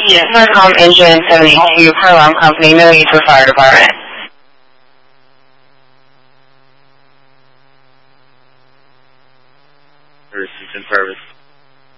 Yes, Narcom Engine 72, Pylon Company, no need for fire department. Service in service.